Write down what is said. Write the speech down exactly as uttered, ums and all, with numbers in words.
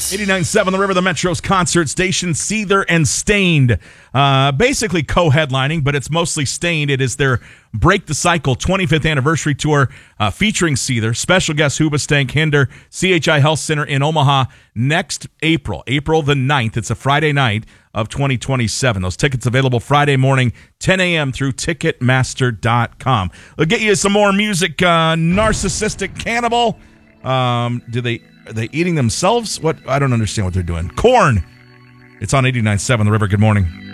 eighty-nine point seven The River, the Metro's concert station, Seether and Stained. Uh, basically co-headlining, but it's mostly Stained. It is their Break the Cycle twenty-fifth anniversary tour uh, featuring Seether. Special guest Hoobastank, Hinder, C H I Health Center in Omaha next April, April the ninth. It's a Friday night of twenty twenty-seven. Those tickets available Friday morning, ten a.m. through Ticketmaster dot com. We'll get you some more music. Uh, Narcissistic Cannibal. Um, do they are they eating themselves? What? I don't understand what they're doing. Corn. It's on eighty-nine point seven The River. Good morning.